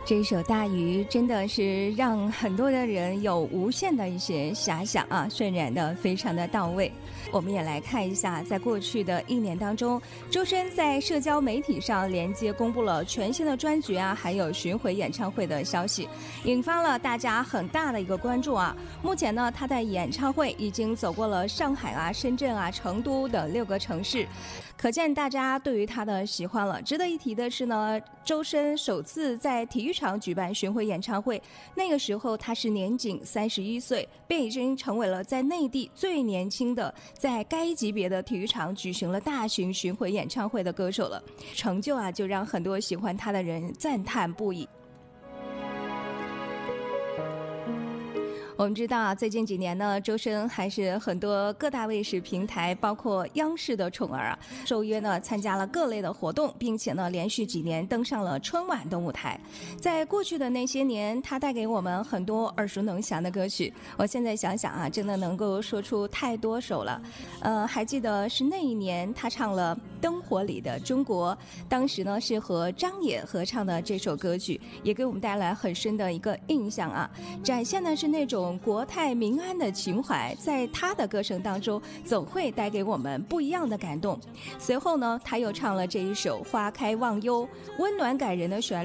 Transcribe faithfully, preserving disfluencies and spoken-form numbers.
这一首《大鱼》真的是让很多的人有无限的一些遐想啊，渲染的非常的到位。我们也来看一下，在过去的一年当中，周深在社交媒体上连接公布了全新的专辑啊，还有巡回演唱会的消息，引发了大家很大的一个关注啊。目前呢，他的演唱会已经走过了上海啊、深圳啊、成都等六个城市。可见大家对于他的喜欢了。值得一提的是呢，周深首次在体育场举办巡回演唱会，那个时候他是年仅三十一岁，便已经成为了在内地最年轻的在该级别的体育场举行了大型巡回演唱会的歌手了。成就啊，就让很多喜欢他的人赞叹不已。我们知道啊，最近几年呢，周深还是很多各大卫视平台，包括央视的宠儿啊，受约呢参加了各类的活动，并且呢连续几年登上了春晚的舞台。在过去的那些年，他带给我们很多耳熟能详的歌曲。我现在想想啊，真的能够说出太多首了。呃，还记得是那一年他唱了《灯火里的中国》，当时呢是和张也合唱的这首歌曲，也给我们带来很深的一个印象啊，展现的是那种国泰民安的情怀，在他的歌声当中总会带给我们不一样的感动。随后呢，他又唱了这一首《花开忘忧》，温暖感人的旋律